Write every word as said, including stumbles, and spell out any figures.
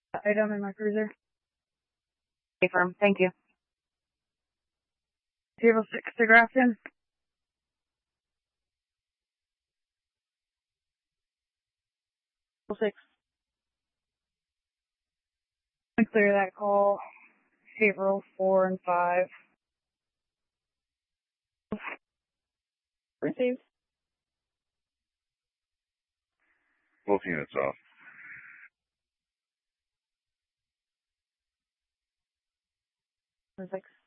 Item in my cruiser. Affirm. Thank you. Table six to Grafton. Table six. I clear that call. Table four and five. Received. Both units off. Six.